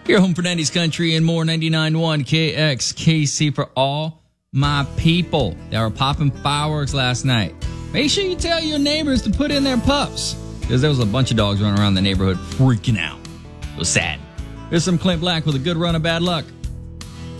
Your home for 90s country and more. 99.1 KXKC for all my people that were popping fireworks last night. Make sure you tell your neighbors to put in their pups, because there was a bunch of dogs running around the neighborhood freaking out. It was sad. Here's some Clint Black with a good run of bad luck.